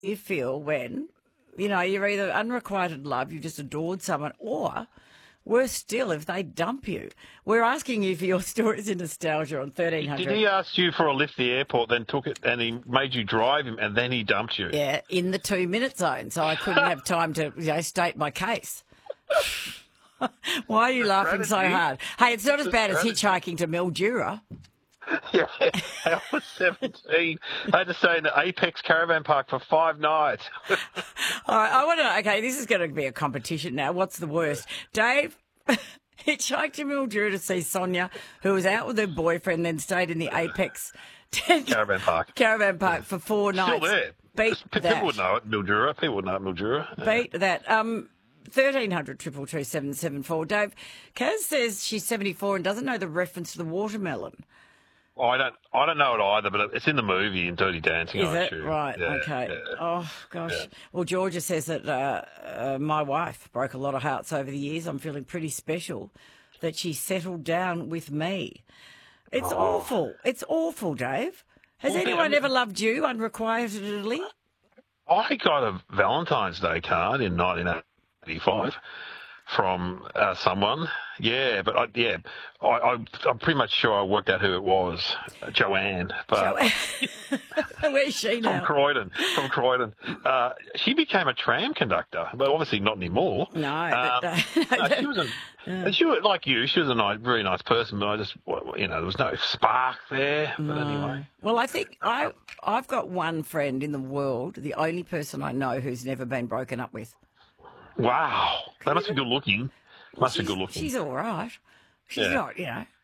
you feel when, you're either unrequited love, you've just adored someone, or worse still, if they dump you. We're asking you for your stories in nostalgia on 1300. Did he ask you for a lift to the airport, then took it, and he made you drive him, and then he dumped you? Yeah, in the 2-minute zone, so I couldn't have time to state my case. Why are you laughing so hard? Hey, it's not as bad as hitchhiking to Mildura. Yeah, I was 17. I had to stay in the Apex Caravan Park for 5 nights. All right, I want to know, okay, this is going to be a competition now. What's the worst? Dave hitchhiked to Mildura to see Sonia, who was out with her boyfriend, then stayed in the Apex Caravan Park for 4 nights. Still there. Beat that. People would know it, Mildura. People would know it, Mildura. Beat that. 1300 222 774. Dave, Kaz says she's 74 and doesn't know the reference to the watermelon. I don't know it either, but it's in the movie in Dirty Dancing. Is I it? assume. Right, Yeah, okay. Yeah. Oh, gosh. Yeah. Well, Georgia says that my wife broke a lot of hearts over the years. I'm feeling pretty special that she settled down with me. It's awful. It's awful, Dave. Has anyone ever loved you unrequitedly? I got a Valentine's Day card in 1985 from someone. Yeah, but I'm pretty much sure I worked out who it was. Joanne. But Where's she now? From Croydon. She became a tram conductor, but obviously not anymore. No. She was like you. She was a very nice person, but there was no spark there. But anyway. Well, I think I've got one friend in the world, the only person I know who's never been broken up with. Wow, that must be good looking. She's all right. She's not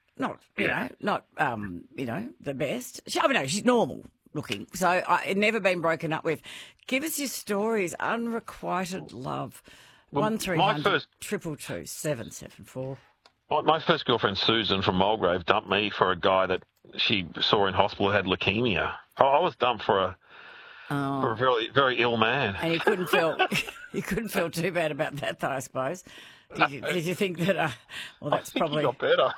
the best. She's normal looking. So I've never been broken up with. Give us your stories. Unrequited love. 1300 222 774. My first girlfriend, Susan from Mulgrave, dumped me for a guy that she saw in hospital who had leukemia. I was dumped for a very, very ill man. And you couldn't feel too bad about that, though, I suppose. Did you think that? That's probably got better.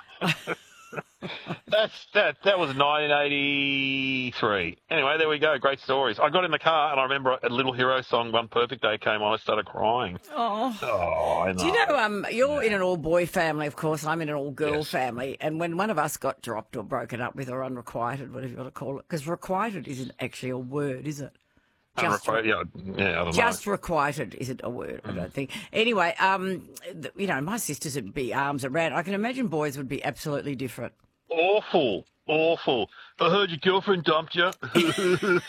That was 1983. Anyway, there we go. Great stories. I got in the car and I remember a Little Hero song, One Perfect Day, came on. I started crying. Oh, I know. Do you know? You're in an all-boy family, of course. I'm in an all-girl family. And when one of us got dropped or broken up with or unrequited, whatever you want to call it, because requited isn't actually a word, is it? I don't know. Just requited isn't a word, I don't think. Anyway, my sisters would be arms around. I can imagine boys would be absolutely different. Awful. I heard your girlfriend dumped you. And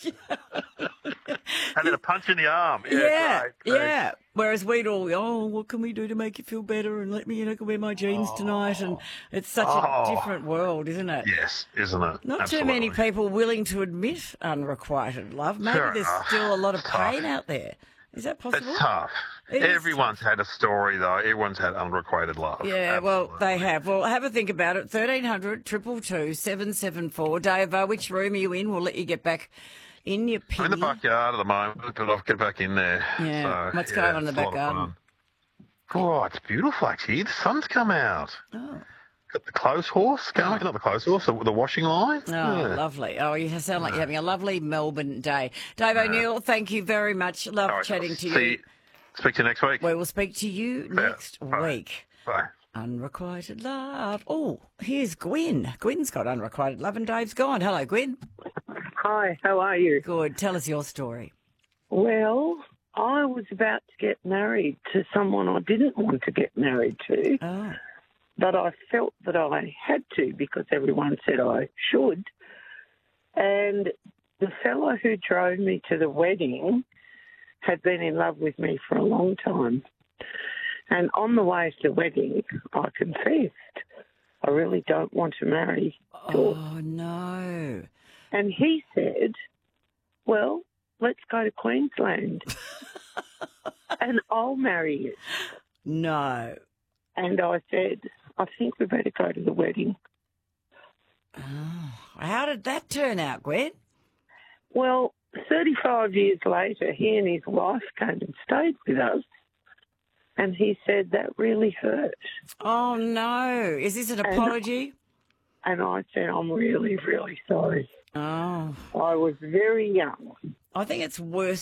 then a punch in the arm. Yeah. Whereas we'd all, what can we do to make you feel better? And let me, wear my jeans tonight. And it's such a different world, isn't it? Yes, isn't it? Not Absolutely. too many people willing to admit unrequited love. Maybe there's still a lot of pain out there. Is that possible? It's tough. Everyone's had a story, though. Everyone's had unrequited love. Yeah, absolutely. Well, they have. Well, have a think about it. 1300 222 774. Dave, which room are you in? We'll let you get back in your pin. I'm in the backyard at the moment, but I'll get back in there. Yeah. What's going on in the back garden? Oh, it's beautiful, actually. The sun's come out. Oh. Got the clothes horse going, not the clothes horse, the washing line. Oh, lovely. Oh, you sound like you're having a lovely Melbourne day. Dave O'Neill, thank you very much. Love chatting to you. Speak to you next week. We will speak to you next week. Bye. Unrequited love. Oh, here's Gwen. Gwen's got unrequited love and Dave's gone. Hello, Gwen. Hi, how are you? Good. Tell us your story. Well, I was about to get married to someone I didn't want to get married to. Oh. But I felt that I had to because everyone said I should. And the fellow who drove me to the wedding had been in love with me for a long time. And on the way to the wedding, I confessed, I really don't want to marry George. Oh, no. And he said, well, let's go to Queensland and I'll marry you. No. And I said, I think we better go to the wedding. Oh, how did that turn out, Gwen? Well, 35 years later, he and his wife came and stayed with us. And he said that really hurt. Oh, no. Is this an apology? And I said, I'm really, really sorry. Oh. I was very young. I think it's worse